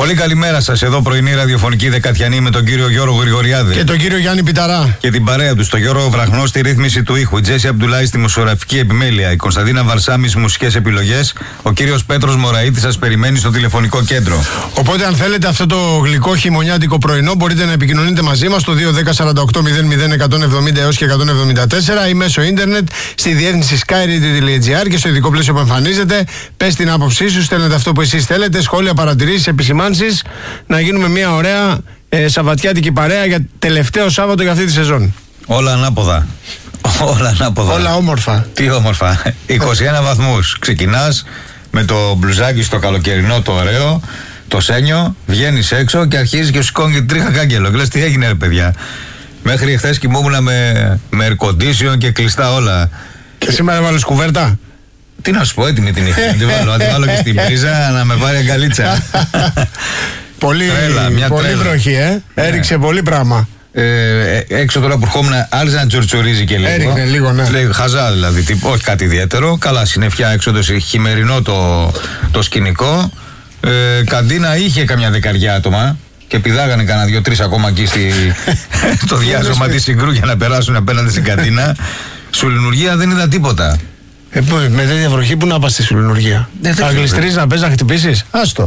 Πολύ καλημέρα σας. Εδώ πρωινή ραδιοφωνική δεκατιανή με τον κύριο Γιώργο Γρηγοριάδη. Και τον κύριο Γιάννη Πιταρά. Και την παρέα του, τον Γιώργο Βραχνό στη ρύθμιση του ήχου. Η Τζέσι Αμπτουλάη στη μουσογραφική επιμέλεια. Η Κωνσταντίνα Βαρσάμι στις μουσικές επιλογές. Ο κύριος Πέτρος Μωραΐτης σας περιμένει στο τηλεφωνικό κέντρο. Οπότε, αν θέλετε αυτό το γλυκό χειμωνιάτικο πρωινό, μπορείτε να επικοινωνείτε μαζί μας στο 210-48-00-170 έως και 174 ή μέσω ίντερνετ στη διεύθυνση skyradio.gr και στο ειδικό πλαίσιο που εμφανίζεται. Πες την άποψή σου, στέλνετε αυτό που εσείς θέλετε, σχόλια, παρατηρήσεις, επισημάνσεις, να γίνουμε μια ωραία σαββατιάτικη παρέα για τελευταίο Σάββατο για αυτή τη σεζόν. Όλα ανάποδα. Όλα ανάποδα. Όλα όμορφα. Τι όμορφα. 21 βαθμούς. Ξεκινάς με το μπλουζάκι στο καλοκαιρινό το ωραίο, το σένιο, βγαίνεις έξω και αρχίζεις και σου σηκώνει τρίχα κάγκελο. Και λες, τι έγινε ρε παιδιά. Μέχρι εχθές κοιμόμουν με air condition και κλειστά όλα. Και σήμερα βάλεις κουβέρτα. Τι να σου πω, έτοιμη την είχα. Να τη βάλω και στην πρίζα να με πάρει αγκαλίτσα. Πολύ, πολύ βροχή, έριξε πολύ πράγμα. Έξω τώρα που ερχόμουν, άρχισε να τζορτσορίζει και λίγο. Έριχνε λίγο, ναι. Λέει χαζά δηλαδή, όχι κάτι ιδιαίτερο. Καλά, συννεφιά έξω, χειμερινό το σκηνικό. Καντίνα είχε καμιά δεκαριά άτομα και πηδάγανε κανένα 2-3 ακόμα εκεί στο διάζωμα τη Συγκρού για να περάσουν απέναντι στην καντίνα. Σουληνουργία δεν είδα τίποτα. Με τέτοια βροχή που να πας στη σουληνουργία. Θα γλιστρήσεις να πες να χτυπήσεις. Άστο.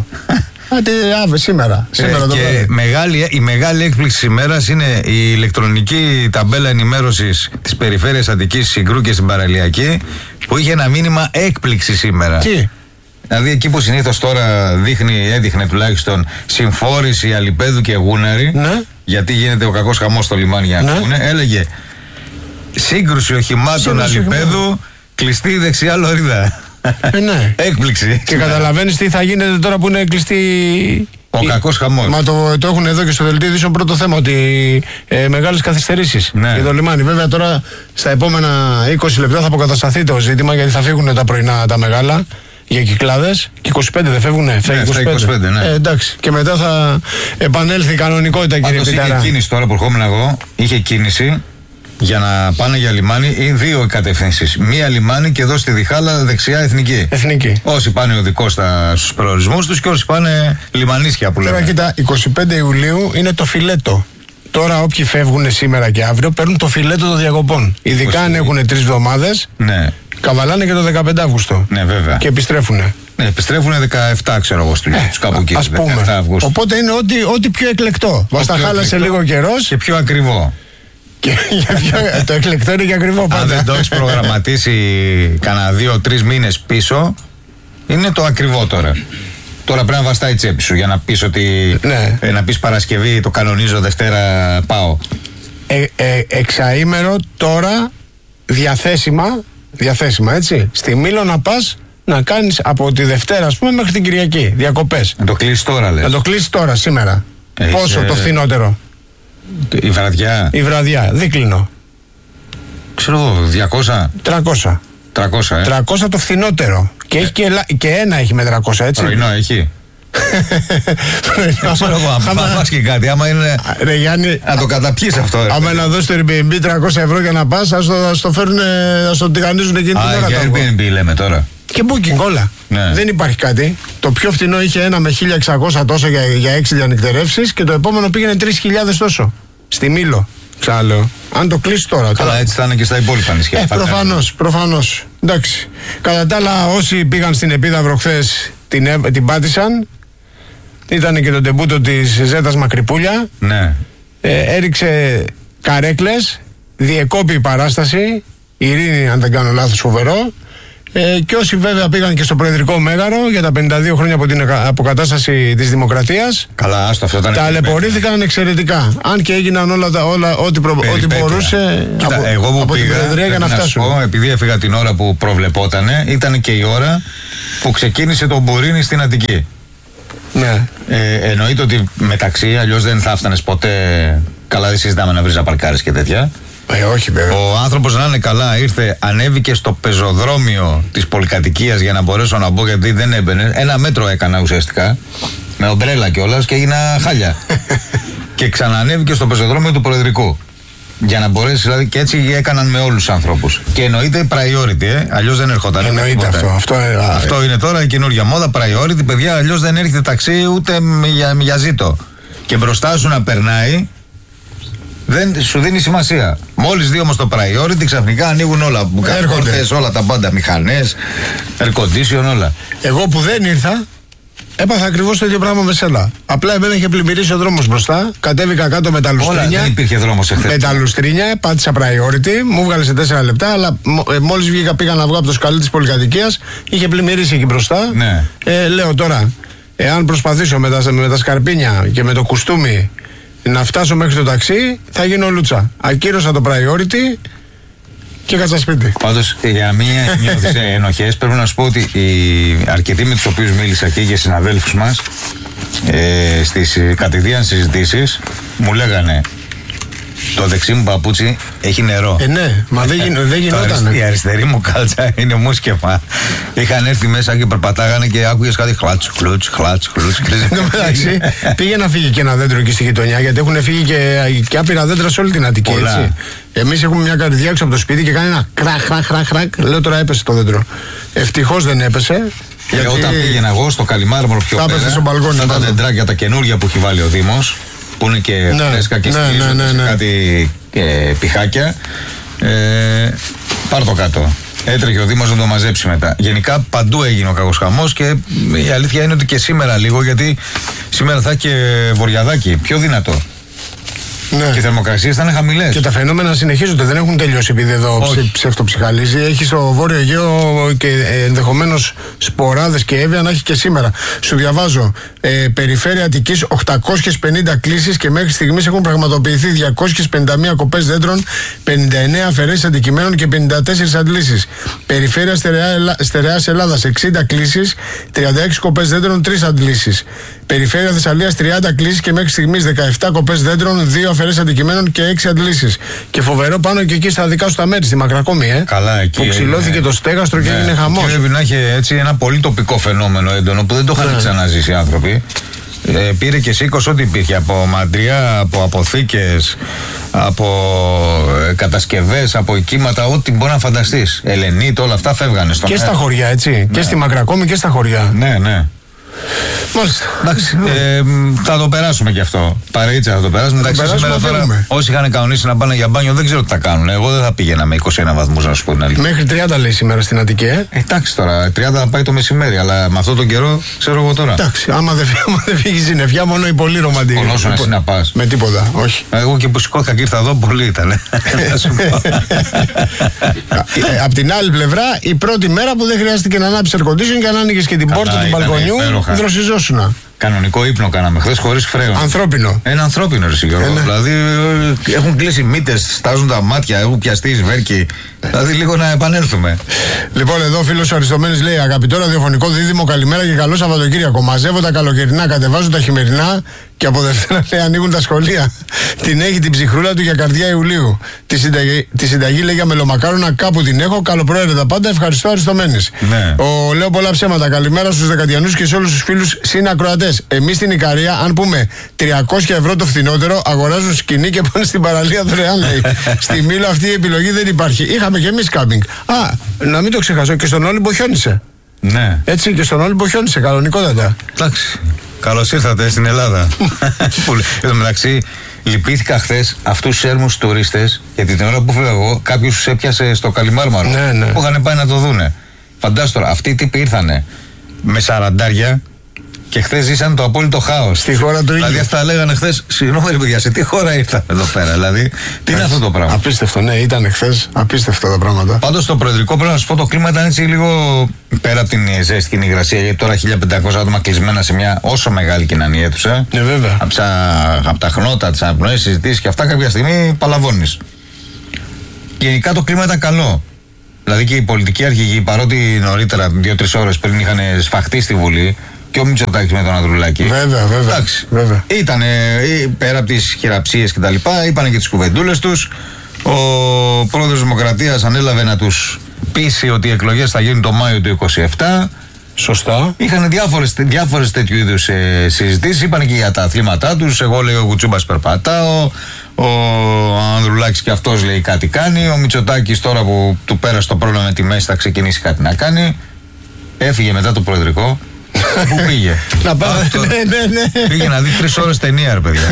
Σήμερα και η μεγάλη έκπληξη ημέρας είναι η ηλεκτρονική ταμπέλα ενημέρωσης της περιφέρειας Αττικής, Συγκρού και στην Παραλιακή, που είχε ένα μήνυμα έκπληξη σήμερα. Τι? Δηλαδή εκεί που συνήθως τώρα έδειχνε τουλάχιστον συμφόρηση Αλιπέδου και Γούναρη, ναι. Γιατί γίνεται ο κακός χαμός στο λιμάνι για να ακούνε, έλεγε σύγκρουση οχημάτων Αλιπέδου, κλειστή δεξιά λωρίδα. Ναι. Έκπληξη. Και καταλαβαίνεις τι θα γίνεται τώρα που είναι κλειστή. Ο κακός χαμός. Μα το έχουν εδώ και στο δελτίο ειδήσεων πρώτο θέμα, ότι μεγάλες καθυστερήσεις για το λιμάνι. Βέβαια τώρα στα επόμενα 20 λεπτά θα αποκατασταθεί το ζήτημα, γιατί θα φύγουν τα πρωινά τα μεγάλα για κυκλάδες. Και 25 δεν φεύγουνε. Ναι, 25, ναι. Εντάξει. Και μετά θα επανέλθει η κανονικότητα, κύριε Πιταρά. Είχε κίνηση τώρα που ερχόμουν εγώ, είχε κίνηση για να πάνε για λιμάνι, ή δύο κατευθύνσεις. Μία λιμάνι και εδώ στη Διχάλα δεξιά εθνική. Όσοι πάνε οδικό στους προορισμούς τους και όσοι πάνε λιμανίσια που λέμε. Τώρα κοίτα, 25 Ιουλίου είναι το φιλέτο. Τώρα όποιοι φεύγουν σήμερα και αύριο παίρνουν το φιλέτο των διακοπών. Ειδικά αν έχουν 3 εβδομάδες, ναι. Καβαλάνε και το 15 Αύγουστο. Ναι, βέβαια. Και επιστρέφουνε. Ναι, επιστρέφουνε 17, ξέρω εγώ, στους κάπου εκεί. Ας πούμε. Οπότε είναι ό,τι πιο εκλεκτό. Μας τα χάλασε λίγο καιρός. Και πιο ακριβό. Το εκλεκτό είναι και ακριβό πάντα. Αν δεν το έχεις προγραμματίσει κανένα 2-3 μήνες πίσω, είναι το ακριβό τώρα. Τώρα πρέπει να βαστάει η τσέπη σου για να πεις ότι. Ναι. Να πεις Παρασκευή το κανονίζω, Δευτέρα πάω. Εξαήμερο τώρα διαθέσιμα έτσι. Στη Μήλο να πας να κάνεις από τη Δευτέρα, ας πούμε, μέχρι την Κυριακή. Διακοπές. Να το κλείσεις τώρα, λες. Να το κλείσεις τώρα, σήμερα. Πόσο το φθηνότερο? Η βραδιά. Η βραδιά, δίκλινο. Ξέρω εγώ, 200. 300. 300 το φθηνότερο. Και έχει και ένα έχει με 300, έτσι. Πρωινό έχει. Ξέρω εγώ, άμα πας και κάτι, άμα είναι. Ρε Γιάννη, να το καταπιείς αυτό. Άμα να δώσεις το Airbnb 300 ευρώ για να πας, ας το φέρουν, ας το τηγανίζουν εκείνη την ώρα. Για Airbnb λέμε τώρα. Και booking όλα. Ναι. Δεν υπάρχει κάτι. Το πιο φθηνό είχε ένα με 1.600 τόσο για 6 διανυκτερεύσεις και το επόμενο πήγαινε 3.000 τόσο. Στη Μήλο. Ξαναλέω. Αν το κλείσει τώρα. Καλά, έτσι θα είναι και στα υπόλοιπα νησιά. Προφανώς. Εντάξει. Κατά τα άλλα, όσοι πήγαν στην Επίδαυρο χθες την πάτησαν. Ήταν και το ντεμπούτο της Ζέτας Μακρυπούλια. Ναι. Έριξε καρέκλες. Διεκόπη η παράσταση. Ειρήνη, αν δεν κάνω λάθος, φοβερό. Και όσοι βέβαια πήγαν και στο Προεδρικό Μέγαρο για τα 52 χρόνια από την αποκατάσταση της Δημοκρατίας. Καλά, άστο, αυτό ήταν. Ταλαιπωρήθηκαν εξαιρετικά. Αν και έγιναν ό,τι μπορούσε. Κοίτα, εγώ που από πήγα, την Προεδρία για να φτάσουν. Επειδή έφυγα την ώρα που προβλεπότανε, ήταν και η ώρα που ξεκίνησε το Μπουρίνι στην Αττική. Ναι. Εννοείται ότι μεταξύ, αλλιώς δεν θα έφτανες ποτέ. Καλά, δεν συζητάμε να βρεις να παρκάρεις και τέτοια. Όχι, βέβαια. Ο άνθρωπος να είναι καλά, ανέβηκε στο πεζοδρόμιο της πολυκατοικίας για να μπορέσω να μπω, γιατί δεν έμπαινε. 1 μέτρο έκανα ουσιαστικά, με ομπρέλα κιόλας, και έγινα χάλια. Και ξανανέβηκε στο πεζοδρόμιο του Προεδρικού. Για να μπορέσει, δηλαδή, και έτσι έκαναν με όλους τους ανθρώπους. Και εννοείται priority, αλλιώς δεν έρχονταν. Εννοείται αυτό. Αυτό είναι τώρα η καινούργια μόδα, priority, παιδιά, αλλιώς δεν έρχεται ταξί ούτε για ζήτο. Και μπροστά σου να περνάει, δεν σου δίνει σημασία. Μόλις δει όμως το priority, ξαφνικά ανοίγουν όλα. Έρχονται όλα τα πάντα, μηχανές, air condition, όλα. Εγώ που δεν ήρθα, έπαθα ακριβώς το ίδιο πράγμα με σένα. Απλά εμένα είχε πλημμυρίσει ο δρόμος μπροστά. Κατέβηκα κάτω με τα λουστρίνια. Δεν υπήρχε δρόμος εχθές. Με τα λουστρίνια, πάτησα priority, μου βγάλε σε 4 λεπτά. Αλλά μόλις βγήκα, πήγα να βγω από το σκαλί της πολυκατοικίας, είχε πλημμυρίσει εκεί μπροστά. Ναι. Λέω τώρα, εάν προσπαθήσω με τα σκαρπίνια και με το κουστούμι να φτάσω μέχρι το ταξί, θα γίνω λούτσα. Ακύρωσα το priority και κάτσα σπίτι. Πάντως, για μην νιώθεις ενοχές, πρέπει να σου πω ότι οι αρκετοί με τους οποίους μίλησα εκεί και συναδέλφους μας, στις κατηδίαν συζητήσεις, μου λέγανε το δεξί μου παπούτσι έχει νερό. Ναι, μα δεν γινόταν. Η αριστερή μου κάλτσα είναι μουσκεμα. Είχαν έρθει μέσα και περπατάγανε και άκουγες κάτι χλάτς, χλούτς, χλάτς, χλούτς. Εν τω μεταξύ, πήγε να φύγει και ένα δέντρο εκεί στη γειτονιά, γιατί έχουν φύγει και άπειρα δέντρα σε όλη την Αττική. Εμείς έχουμε μια καρδιά έξω από το σπίτι και κάνει ένα κρακ. Λέω τώρα έπεσε το δέντρο. Ευτυχώς δεν έπεσε. Γιατί όταν πήγαινα εγώ στο Καλιμάρμαρο πιο πέρα, στα τα δεντράκια τα καινούργια που έχει βάλει ο Δήμος, που είναι και φρέσκα και στηρίζονται σε κάτι πιχάκια, πάρ' το κάτω. Έτρεχε ο Δήμος να το μαζέψει μετά. Γενικά παντού έγινε ο κακός χαμός και η αλήθεια είναι ότι και σήμερα λίγο, γιατί σήμερα θα έχει και βορειαδάκι, πιο δυνατό. Ναι. Και οι θερμοκρασίες ήταν χαμηλές. Και τα φαινόμενα συνεχίζονται, δεν έχουν τελειώσει επειδή εδώ ψευτοψυχαλίζει. Έχει στο Βόρειο Αιγαίο και ενδεχομένως σποράδες και έβαια να έχει και σήμερα. Σου διαβάζω, περιφέρεια Αττικής 850 κλήσεις και μέχρι στιγμής έχουν πραγματοποιηθεί 251 κοπές δέντρων, 59 αφαιρέσεις αντικειμένων και 54 αντλήσεις. Περιφέρεια Στερεάς Ελλάδας 60 κλήσεις, 36 κοπές δέντρων, 3 αντλήσεις. Περιφέρεια Θεσσαλίας 30 κλήσεις και μέχρι στιγμής 17 κοπές δέντρων, 2 αφαιρέσεις αντικειμένων και 6 αντλήσεις. Και φοβερό πάνω και εκεί στα δικά σου τα μέρη, στη Μακρακόμη, Καλά, εκεί. Που ξυλώθηκε το στέγαστρο και έγινε χαμός. Και πρέπει να έχει έτσι ένα πολύ τοπικό φαινόμενο έντονο που δεν το είχαν ξαναζήσει οι άνθρωποι. Πήρε και σήκωσε ό,τι υπήρχε από μαντριά, από αποθήκες, από κατασκευές, από οικήματα, ό,τι μπορεί να φανταστείς. Ελενίτ, όλα αυτά φεύγανε στο και στα χωριά, έτσι. Ναι. Και στη Μακρακόμη και στα χωριά. Ναι. Μάλιστα. Εντάξει, θα το περάσουμε κι αυτό. Παρείτσα θα το περάσουμε. Εντάξει, σήμερα τώρα όσοι είχαν κανονίσει να πάνε για μπάνιο δεν ξέρω τι θα κάνουν. Εγώ δεν θα πήγαινα με 21 βαθμούς, να σου πω την αλήθεια. Μέχρι 30 λέει σήμερα στην Αττική, Εντάξει τώρα, 30 θα πάει το μεσημέρι, αλλά με αυτόν τον καιρό ξέρω εγώ τώρα. Εντάξει, άμα δεν φύγει συννεφιά, μόνο οι πολύ ρομαντικοί. Πονόσο εσύ να πας. Με τίποτα, όχι. Εγώ και που σηκώθηκα και ήρθα εδώ, πολύ ήταν. Απ' την άλλη πλευρά, η πρώτη μέρα που δεν χρειάστηκε να ανάψει air condition και να άνοιγε και την πόρτα του μπαλκονιού, δροσιζόσουνα. Κανονικό ύπνο κάναμε χθες χωρίς φρέον. Ανθρώπινο. Ένα ανθρώπινο, ρε Γιώργο. Δηλαδή έχουν κλείσει μύτες, στάζουν τα μάτια, έχουν πιαστεί σβέρκι. Δηλαδή λίγο να επανέλθουμε. Λοιπόν, εδώ φίλος Αριστομένης λέει: αγαπητό ραδιοφωνικό δίδυμο, καλημέρα και καλό Σαββατοκύριακο. Μαζεύω τα καλοκαιρινά, κατεβάζω τα χειμερινά και από Δευτέρα λέει ανοίγουν τα σχολεία. Την έχει την ψυχρούλα του για καρδιά Ιουλίου. Τη συνταγή λέει για μελομακάρονα, κάπου την έχω. Καλοπροαίρετα πάντα, ευχαριστώ Αριστομένης. Ναι. Λέω πολλά ψέματα. Καλημέρα στους δεκατιανούς και σε όλους τους φίλους συνακροατές. Εμείς στην Ικαρία, αν πούμε 300 ευρώ το φθηνότερο, αγοράζουν σκηνή και πάνε στην παραλία δωρεάν. Στη Μήλο αυτή η επιλογή δεν υπάρχει. Είχαμε και εμείς κάμπινγκ. Να μην το ξεχάσω, και στον Όλυμπο χιόνισε. Ναι. Έτσι, και στον Όλυμπο χιόνισε, κανονικότατα. Εντάξει. Καλώς ήρθατε στην Ελλάδα. Εν τω μεταξύ, λυπήθηκα χθες αυτούς τους έρμους τουρίστες, γιατί την ώρα που φεύγα εγώ, κάποιος τους έπιασε στο Καλιμάρμαρο. Ναι. Που είχαν πάει να το δούνε. Φαντάσου τώρα, αυτοί οι τύποι ήρθανε με σαραντάρια και χθες ζήσαν το απόλυτο χάος. Στη χώρα του ίδιου. Δηλαδή αυτά λέγανε χθες, συγγνώμη ρε παιδιά, σε τι χώρα ήρθαμε εδώ πέρα, δηλαδή. Τι είναι αυτό το πράγμα. Απίστευτο, ναι, ήταν χθες απίστευτα τα πράγματα. Πάντως στο προεδρικό πρέπει να σου πω, το κλίμα ήταν έτσι λίγο πέρα από την ζέστη και την υγρασία, γιατί τώρα 1500 άτομα κλεισμένα σε μια όσο μεγάλη κοινωνική αίθουσα. Ναι, βέβαια. Από τα χνότα, τις αναπνοές, συζητήσεις και αυτά, κάποια στιγμή παλαβώνεις. Γενικά το κλίμα ήταν καλό. Δηλαδή και οι πολιτικοί αρχηγοί, παρότι νωρίτερα, 2-3 ώρες πριν είχαν σφαχτεί στη Βουλή, και ο Μητσοτάκης με τον Ανδρουλάκη. Βέβαια. Ήτανε πέρα από τις χειραψίες και τα λοιπά, είπανε και τις κουβεντούλες τους. Ο πρόεδρος της Δημοκρατίας ανέλαβε να τους πείσει ότι οι εκλογές θα γίνουν το Μάιο του 27. Σωστά. Είχαν διάφορες τέτοιου είδους συζητήσεις. Είπαν και για τα αθλήματά τους. Εγώ λέει ο Κουτσούμπας περπατάω. Ο Ανδρουλάκης και αυτός λέει κάτι κάνει. Ο Μητσοτάκης τώρα που του πέρασε το πρόβλημα με τη μέση θα ξεκινήσει κάτι να κάνει. Έφυγε μετά το προεδρικό. Πού πήγε? Να πάμε. Ναι. Πήγε να δει 3 ώρες ταινία, ρε παιδιά.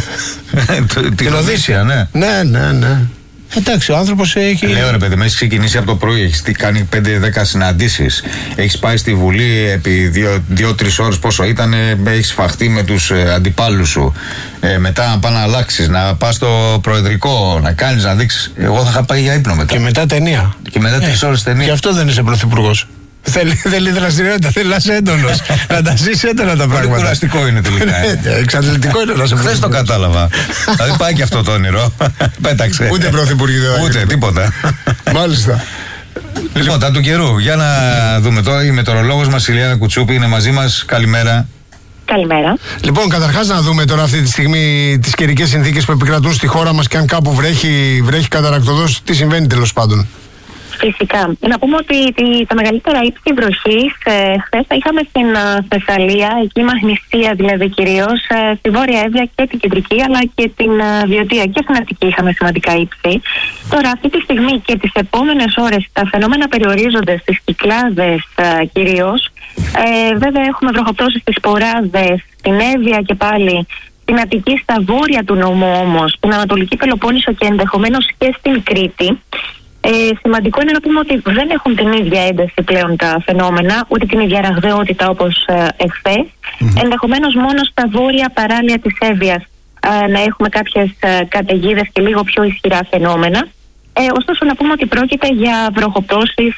Την Οδύσσια, ναι. Ναι. Εντάξει, ο άνθρωπος έχει. Λέω ρε παιδί, με έχει ξεκινήσει από το πρωί. Έχεις κάνει 5-10 συναντήσεις. Έχεις πάει στη Βουλή επί 2-3 ώρες πόσο ήταν. Έχεις φαχτεί με τους αντιπάλους σου. Μετά να πας να αλλάξεις, να πας στο προεδρικό, να κάνεις, να δείξεις. Εγώ θα είχα πάει για ύπνο μετά. Και μετά ταινία. Και μετά 3 ώρες ταινία. Και αυτό δεν είσαι πρωθυπουργός. Θέλει δραστηριότητα, θέλει να είσαι έντονος. Να τα ζήσει έντονα τα πράγματα. Πολύ κουραστικό είναι τελικά. Εξαντλητικό είναι να σε Χθες το κατάλαβα. Δηλαδή πάει και αυτό το όνειρο. Πέταξε. Ούτε πρωθυπουργοί δεν θα Ούτε τίποτα. Μάλιστα. Λοιπόν, τα του καιρού. Για να δούμε τώρα. Η μετεωρολόγος μας Ηλιάνα Κουτσούπη είναι μαζί μας. Καλημέρα. Καλημέρα. Λοιπόν, καταρχάς να δούμε τώρα αυτή τη στιγμή τις καιρικές συνθήκες που επικρατούν στη χώρα μας και αν κάπου βρέχει καταρακτοδός, τι συμβαίνει τέλος πάντων. Φυσικά. Να πούμε ότι τα μεγαλύτερα ύψη βροχής χθες τα είχαμε στην Θεσσαλία, εκεί η Μαγνησία δηλαδή κυρίως, στη Βόρεια Εύβοια και την Κεντρική, αλλά και την Βιωτία και στην Αττική είχαμε σημαντικά ύψη. Τώρα αυτή τη στιγμή και τις επόμενες ώρες τα φαινόμενα περιορίζονται στις Κυκλάδες κυρίως. Βέβαια έχουμε βροχοπτώσεις στις Ποράδες, στην Εύβοια και πάλι, στην Αττική, στα βόρεια του νομού όμως, στην Ανατολική Πελοπόννησο και ενδεχομένως και στην Κρήτη. Σημαντικό είναι να πούμε ότι δεν έχουν την ίδια ένταση πλέον τα φαινόμενα, ούτε την ίδια ραγδαιότητα όπως εχθές. Ενδεχομένως μόνο στα βόρεια παράλια της Εύβοιας να έχουμε κάποιες καταιγίδες και λίγο πιο ισχυρά φαινόμενα. Ωστόσο να πούμε ότι πρόκειται για βροχοπτώσεις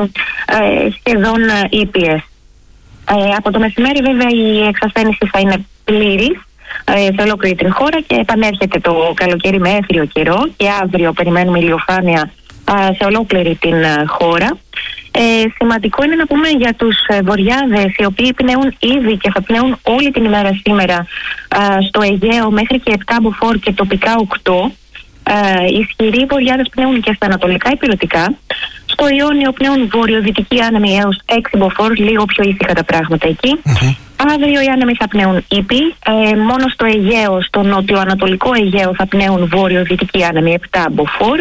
σχεδόν ήπιες. Από το μεσημέρι βέβαια η εξασθένηση θα είναι πλήρης σε ολόκληρη την χώρα και επανέρχεται το καλοκαίρι με έθριο καιρό και αύριο περιμένουμε ηλιοφάνεια σε ολόκληρη την χώρα. Σημαντικό είναι να πούμε για τους βορειάδες, οι οποίοι πνέουν ήδη και θα πνέουν όλη την ημέρα σήμερα στο Αιγαίο μέχρι και 7 μποφόρ και τοπικά 8. Ισχυροί βορειάδες πνέουν και στα ανατολικά υπηρετικά. Στο Ιόνιο πνέουν βορειοδυτικοί άνεμοι έως 6 μποφόρ, λίγο πιο ήσυχα τα πράγματα εκεί. Αύριο οι άνεμοι θα πνέουν ήπιοι. Μόνο στο Αιγαίο, στο νότιο-ανατολικό Αιγαίο θα πνέουν βορειοδυτικοί άνεμοι 7 μποφόρ.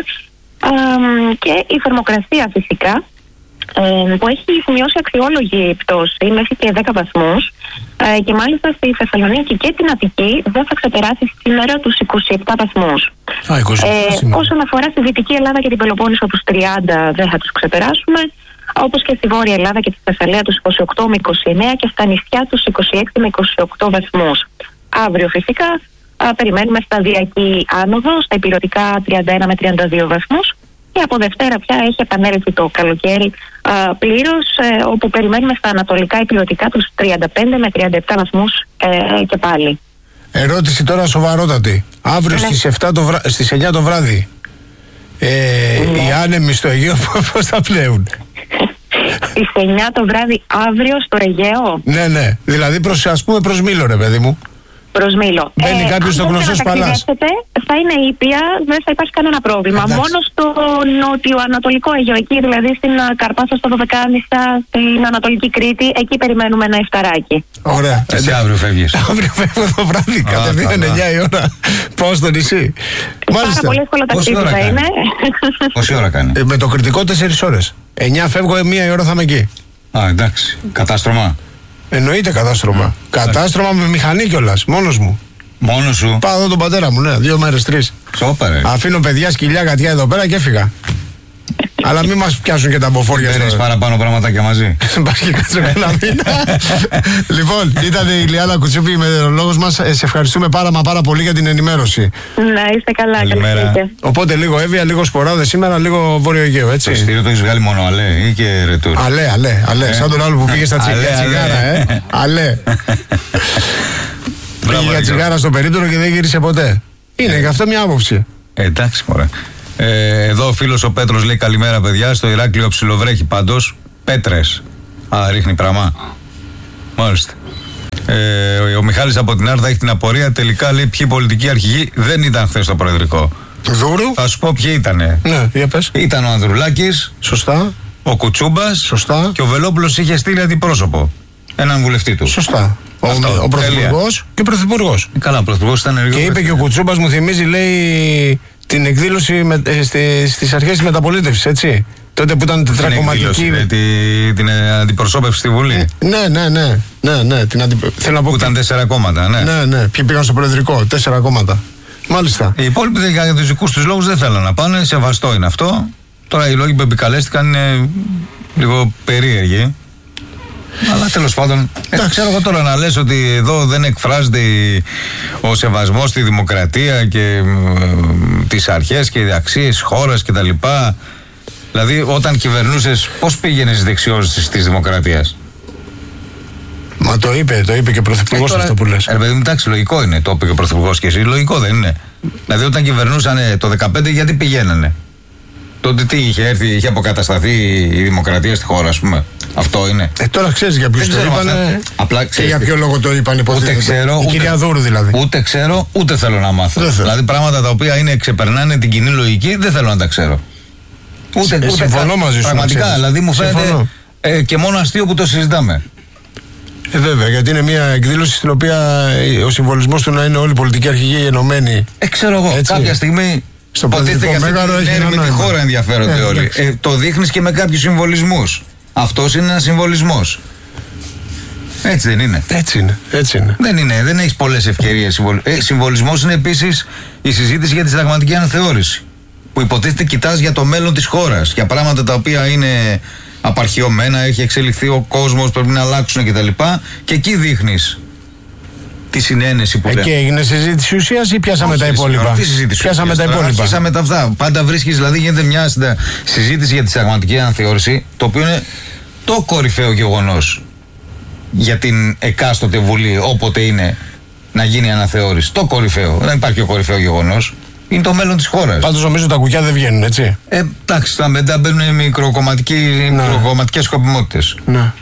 Και η θερμοκρασία φυσικά που έχει σημειώσει αξιόλογη πτώση μέχρι και 10 βαθμούς και μάλιστα στη Θεσσαλονίκη και την Αττική δεν θα ξεπεράσει σήμερα τους 27 βαθμούς. Όσον αφορά στη Δυτική Ελλάδα και την Πελοπόννησο, τους 30 δεν θα τους ξεπεράσουμε, όπως και στη Βόρεια Ελλάδα και τη Θεσσαλία τους 28 με 29 και στα νησιά τους 26 με 28 βαθμούς. Αύριο φυσικά περιμένουμε σταδιακή άνοδο, στα υπηρετικά 31 με 32 βαθμούς και από Δευτέρα πια έχει επανέλθει το καλοκαίρι πλήρως, όπου περιμένουμε στα ανατολικά υπηρετικά τους 35 με 37 βαθμούς και πάλι. Ερώτηση τώρα σοβαρότατη. Αύριο στις 9 το βράδυ οι άνεμοι στο Αιγαίο πώς θα πλέουν? Στις 9 το βράδυ αύριο στο Αιγαίο? Ναι, δηλαδή προς Μήλο ρε παιδί μου. Προς Μήλο. Μπαίνει κάποιος στο γνωστό Παλάς. Θα είναι ήπια, δεν θα υπάρχει κανένα πρόβλημα. Μόνο στο νότιο-ανατολικό Αιγαίο, εκεί δηλαδή στην Καρπάθο, στο Δωδεκάνησα, στην Ανατολική Κρήτη, εκεί περιμένουμε ένα υφταράκι. Ωραία. Εσύ αύριο φεύγεις? Αύριο φεύγω το βράδυ, κατευθείαν 9 η ώρα. Πάω στο νησί. Πάρα πολύ εύκολο ταξίδι θα είναι. Πόση ώρα κάνει? Με το κριτικό 4 ώρες. 9 φεύγω, 1 η ώρα θα είμαι εκεί. Εντάξει. Κατάστρωμα? Εννοείται κατάστρωμα. Κατάστρωμα με μηχανή κιόλας, μόνος μου. Μόνος σου? Πάω εδώ τον πατέρα μου, ναι, 2 μέρες, 3. Σόπα, αφήνω παιδιά, σκυλιά, γατιά εδώ πέρα και έφυγα. Αλλά μην μας πιάσουν και τα μποφόρια. Παίρνεις παραπάνω πραγματάκια μαζί? Πας και κάτσω ένα μήνα. Λοιπόν, ήταν η Ηλιάνα Κουτσούπη, η μετεωρολόγος μας. Σε ευχαριστούμε πάρα πολύ για την ενημέρωση. Να είστε καλά, καλή. Οπότε λίγο Εύβοια, λίγο Σποράδες σήμερα, λίγο Βόρειο Αιγαίο, έτσι. Το εισιτήριο το έχεις βγάλει μόνο αλέ ή και ρετούρ? Αλέ. Σαν τον άλλο που πήγε στα τσιγάρα, αλέ. Πήγε για τσιγάρα στο περίπτερο και δεν γύρισε ποτέ. Είναι και αυτό μια άποψη. Εντάξει, μωρέ. Εδώ ο φίλος ο Πέτρος λέει καλημέρα παιδιά. Στο Ηράκλειο ψιλοβρέχει πάντως. Πέτρες. Ρίχνει πραμά. Μάλιστα. Ο Μιχάλης από την Άρτα έχει την απορία. Τελικά λέει ποιοι πολιτικοί αρχηγοί δεν ήταν χθες στο προεδρικό. Δούρου. Θα σου πω ποιοι ήτανε. Ναι, για πες. Ήταν ο Ανδρουλάκης. Σωστά. ο Κουτσούμπας. Σωστά. Και ο Βελόπουλος είχε στείλει αντιπρόσωπο. Έναν βουλευτή του. Σωστά. Ο Πρωθυπουργός και ο Πρωθυπουργός. Καλά, ο Πρωθυπουργός ήταν ενεργός. Και είπε και ο Κουτσούμπας, μου θυμίζει, λέει, την εκδήλωση στις αρχές της μεταπολίτευσης, έτσι. Τότε που ήταν τετρακομματική. Την αντιπροσώπευση στη Βουλή. Ναι. Θέλω να πω. Που ήταν 4 κόμματα, ναι. Ναι. Ποιοι πήγαν στο Προεδρικό, 4 κόμματα. Μάλιστα. Οι υπόλοιποι για τους δικούς τους λόγους δεν θέλουν να πάνε. Σεβαστό είναι αυτό. Τώρα οι λόγοι που επικαλέστηκαν είναι λίγο περίεργοι. Αλλά τέλος πάντων, ξέρω εγώ τώρα να λες ότι εδώ δεν εκφράζεται ο σεβασμός στη δημοκρατία και τις αρχές και οι αξίες χώρας κτλ. Δηλαδή, όταν κυβερνούσες, πώς πήγαινες στις δεξιώσεις της δημοκρατίας? Μα το είπε και ο Πρωθυπουργός αυτό που λες. Παιδί μου, εντάξει, λογικό είναι, το είπε και ο Πρωθυπουργός και εσύ, λογικό δεν είναι? Δηλαδή, όταν κυβερνούσαν το 2015, γιατί πηγαίνανε? Τότε τι είχε έρθει, είχε αποκατασταθεί η δημοκρατία στη χώρα, ας πούμε? Αυτό είναι. Τώρα ξέρεις για ποιους το είπανε. Απλά και για ποιο λόγο το είπανε, ούτε ξέρω. Η κυρία Δούρου δηλαδή. Ούτε ξέρω, ούτε θέλω να μάθω. Δηλαδή, πράγματα τα οποία ξεπερνάνε την κοινή λογική, δεν θέλω να τα ξέρω. Ούτε συμφωνώ μαζί σου. Πραγματικά, δηλαδή μου φαίνεται και μόνο αστείο που το συζητάμε. Βέβαια, γιατί είναι μια εκδήλωση στην οποία ο συμβολισμός του να είναι όλοι οι πολιτικοί αρχηγοί ενωμένοι. Ξέρω εγώ, έτσι. Κάποια στιγμή. Στο Πατρικό Μέγαρο έχει με τη χώρα ενδιαφέρονται όλοι. Το δείχνεις και με κάποιους συμβολισμούς. Αυτός είναι ένας συμβολισμός. Έτσι δεν είναι? Έτσι είναι. Δεν έχεις πολλές ευκαιρίες. Συμβολισμός είναι επίσης η συζήτηση για τη συνταγματική αναθεώρηση. Που υποτίθεται κοιτάς για το μέλλον της χώρας. Για πράγματα τα οποία είναι απαρχιωμένα, έχει εξελιχθεί ο κόσμος, πρέπει να αλλάξουν κτλ. Και εκεί δείχνεις τη συνένεση που λέει. Εκεί έγινε συζήτηση ουσίας ή πιάσαμε τα υπόλοιπα? Τι συζήτηση? Πιάσαμε τα υπόλοιπα. Πιάσαμε τα αυτά. Πάντα βρίσκεις, δηλαδή γίνεται μια συζήτηση για τη συνταγματική αναθεώρηση, το οποίο είναι το κορυφαίο γεγονός για την εκάστοτε βουλή, όποτε είναι να γίνει αναθεώρηση. Το κορυφαίο. Δεν υπάρχει ο κορυφαίο γεγονός. Είναι το μέλλον της χώρας. Πάντως νομίζω τα κουκιά δεν βγαίνουν, έτσι. Εντάξει, τα μετά μπαίνουν μικροκομματικές σκοπιμότητες. Ναι.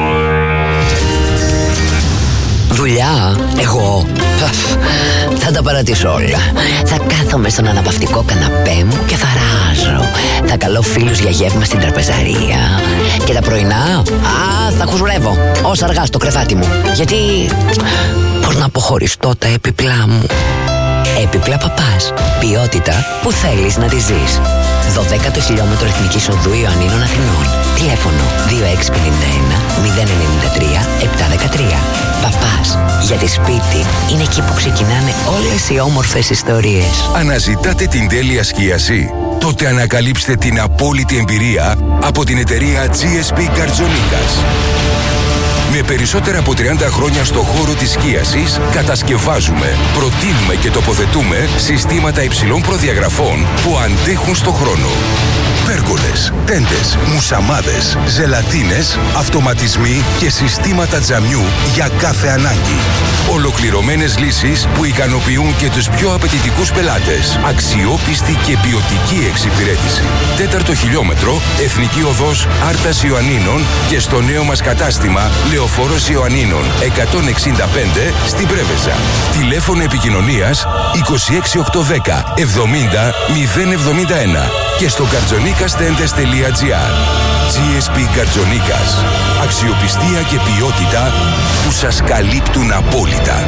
Δουλειά, εγώ θα τα παρατήσω όλα. Θα κάθομαι στον αναπαυτικό καναπέ μου και θα ράζω. Θα καλώ φίλους για γεύμα στην τραπεζαρία. Και τα πρωινά, θα χουζουρεύω ως αργά στο κρεβάτι μου. Γιατί, πώς να αποχωριστώ τα έπιπλά μου? Έπιπλα Παπάς. Ποιότητα που θέλεις να τη ζεις. 12ο χιλιόμετρο Εθνικής Οδού Ιωαννίνων Αθηνών. Τηλέφωνο 2651 093 713. Παπάς. Γιατί σπίτι είναι εκεί που ξεκινάνε όλες οι όμορφες ιστορίες. Αναζητάτε την τέλεια σκίαση? Τότε ανακαλύψτε την απόλυτη εμπειρία από την εταιρεία GSP Καρτζονίκας. Με περισσότερα από 30 χρόνια στο χώρο της σκίασης, κατασκευάζουμε, προτείνουμε και τοποθετούμε συστήματα υψηλών προδιαγραφών που αντέχουν στο χρόνο. Πέργολες, τέντες, μουσαμάδες, ζελατίνες, αυτοματισμοί και συστήματα τζαμιού για κάθε ανάγκη. Ολοκληρωμένες λύσεις που ικανοποιούν και τους πιο απαιτητικούς πελάτες. Αξιόπιστη και ποιοτική εξυπηρέτηση. 4ο χιλιόμετρο, Εθνική Οδός Άρτας Ιωαννίνων και στο νέο μας κατάστημα Λεωφόρος Ιωαννίνων 165 στην Πρέβεζα. Τηλέφωνο επικοινωνίας 26810 70 071 και στο kartzonikastentes.gr. GSP Καρτζονίκας. Αξιοπιστία και ποιότητα που σας καλύπτουν απόλυτα.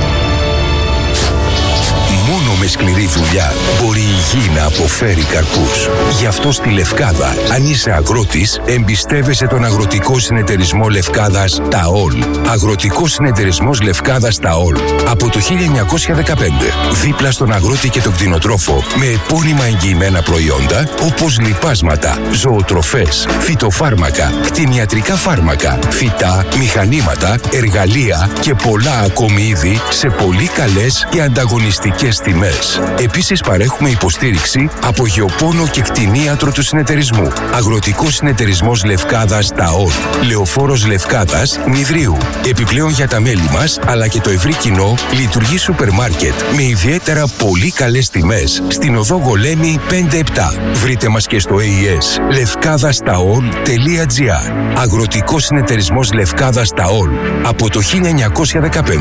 Μόνο με σκληρή δουλειά μπορεί η γη να αποφέρει καρπούς. Γι' αυτό στη Λευκάδα, αν είσαι αγρότης, εμπιστεύεσαι τον Αγροτικό Συνεταιρισμό Λευκάδας ΤΑΟΛ. Αγροτικός Συνεταιρισμός Λευκάδας ΤΑΟΛ. Από το 1915, δίπλα στον αγρότη και τον κτηνοτρόφο, με επώνυμα εγγυημένα προϊόντα, όπως λιπάσματα, ζωοτροφές, φυτοφάρμακα, κτηνιατρικά φάρμακα, φυτά, μηχανήματα, εργαλεία και πολλά ακόμη είδη σε πολύ καλές και ανταγωνιστικές τιμές. Επίσης παρέχουμε υποστήριξη από γεωπόνο και κτηνίατρο του συνεταιρισμού. Αγροτικός Συνεταιρισμός Λευκάδας ΤΑΟΛ. Λεωφόρος Λευκάδας Νηδρίου. Επιπλέον για τα μέλη μας, αλλά και το ευρύ κοινό, λειτουργεί σούπερ μάρκετ με ιδιαίτερα πολύ καλές τιμές στην οδό Γολέμη 5-7. Βρείτε μας και στο AES levkadastaol.gr. Αγροτικός Συνεταιρισμός Λευκάδας ΤΑΟΛ. Από το 1915.